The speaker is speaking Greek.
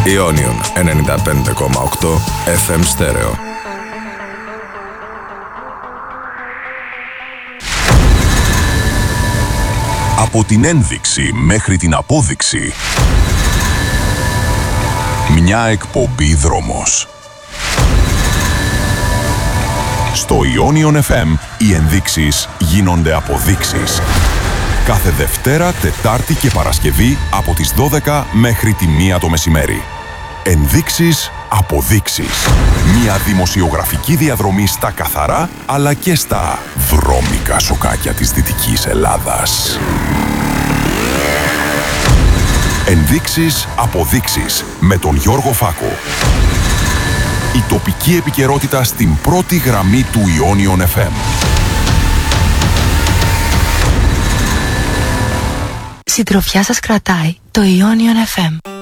Ionion 95,8 FM στέρεο. Από την ένδειξη μέχρι την απόδειξη. Μια εκπομπή δρόμος. Στο Ionion FM οι ενδείξεις γίνονται αποδείξεις. Κάθε Δευτέρα, Τετάρτη και Παρασκευή από τις 12 μέχρι τη 1 το μεσημέρι. Ενδείξεις, αποδείξεις. Μια δημοσιογραφική διαδρομή στα καθαρά αλλά και στα βρώμικα σοκάκια της Δυτικής Ελλάδας. Ενδείξεις, αποδείξεις με τον Γιώργο Φάκο. Η τοπική επικαιρότητα στην πρώτη γραμμή του Ionion FM. Συντροφιά σας κρατάει το Ionion FM.